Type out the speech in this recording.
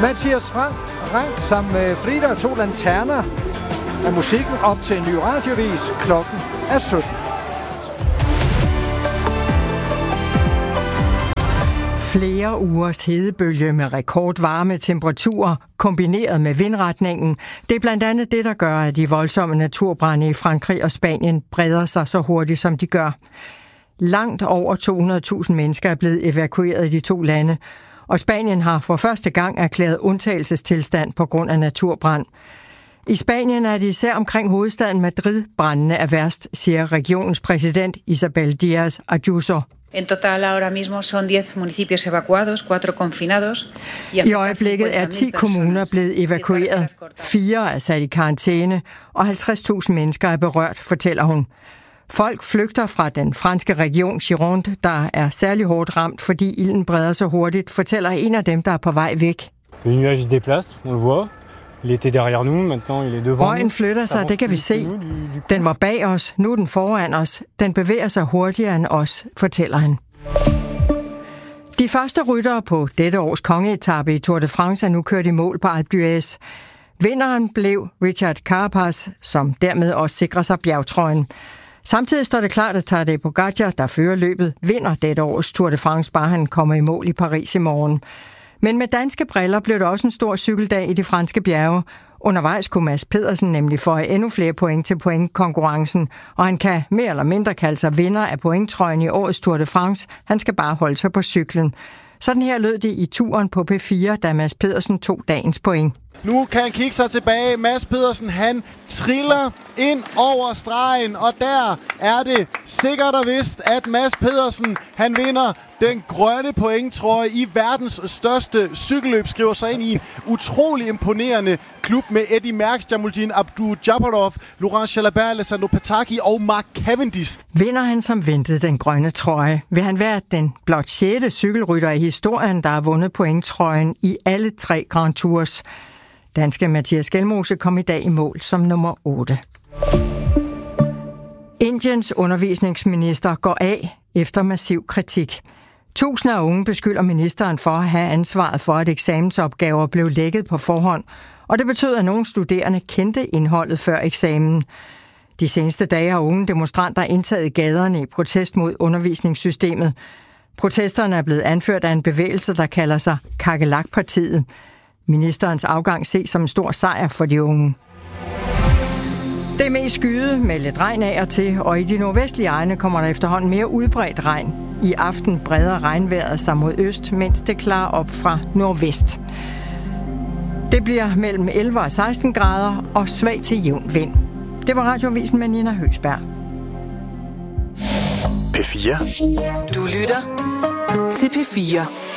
Mathias Rank sammen med Frida og to lanterner af musikken op til en ny radiovis. Klokken er 17. Flere ugers hedebølge med rekordvarme temperaturer kombineret med vindretningen, det er blandt andet det, der gør, at de voldsomme naturbrande i Frankrig og Spanien breder sig så hurtigt, som de gør. Langt over 200.000 mennesker er blevet evakueret i de to lande, og Spanien har for første gang erklæret undtagelsestilstand på grund af naturbrand. I Spanien er det især omkring hovedstaden Madrid brandene er værst, siger regionens præsident Isabel Díaz Ayuso. En total ahora mismo son 10 municipios evacuados, 4 confinados. I øjeblikket er 10 kommuner blevet evakueret, 4 er sat i karantæne, og 50.000 mennesker er berørt, fortæller hun. Folk flygter fra den franske region Gironde, der er særlig hårdt ramt, fordi ilden breder sig hurtigt, fortæller en af dem, der er på vej væk. Le nuage se déplace, on le voit. Il était derrière nous, maintenant il est devant. Røgen flytter sig, det kan vi se. Den var bag os, nu er den foran os. Den bevæger sig hurtigere end os, fortæller han. De første ryttere på dette års kongeetape i Tour de France er nu kørt i mål på Alpe d'Huez. Vinderen blev Richard Carapaz, som dermed også sikrer sig bjergtrøjen. Samtidig står det klart, at Tadej Pogačar, der fører løbet, vinder dette års Tour de France, bare han kommer i mål i Paris i morgen. Men med danske briller blev det også en stor cykeldag i de franske bjerge. Undervejs kunne Mads Pedersen nemlig få endnu flere point til pointkonkurrencen, og han kan mere eller mindre kalde sig vinder af pointtrøjen i årets Tour de France. Han skal bare holde sig på cyklen. Sådan her lød det i turen på P4, da Mads Pedersen tog dagens point. Nu kan han kigge sig tilbage. Mads Pedersen, han triller ind over stregen, og der er det sikkert og vist, at Mads Pedersen, han vinder den grønne pointtrøje i verdens største cykelløb, skriver sig ind i en utrolig imponerende klub med Eddy Merckx, Jamaldine Abdou-Jabbarov, Laurent Jalabert, Alessandro Petacchi og Mark Cavendish. Vinder han som ventet den grønne trøje, vil han være den blot 6. cykelrytter i historien, der har vundet pointtrøjen i alle 3 Grand Tours. Danske Mathias Skelmose kom i dag i mål som nummer 8. Indiens undervisningsminister går af efter massiv kritik. Tusinder af unge beskylder ministeren for at have ansvaret for, at eksamensopgaver blev lækket på forhånd, og det betød, at nogle studerende kendte indholdet før eksamen. De seneste dage har unge demonstranter indtaget gaderne i protest mod undervisningssystemet. Protesterne er blevet anført af en bevægelse, der kalder sig Kakelakpartiet. Ministerens afgang ses som en stor sejr for de unge. Det er mest skyet med lidt regn af og til, og i de nordvestlige egne kommer der efterhånden mere udbredt regn. I aften breder regnvejret sig mod øst, mens det klarer op fra nordvest. Det bliver mellem 11 og 16 grader og svag til jævn vind. Det var Radioavisen med Nina Høgsberg. P4. Du lytter til P4.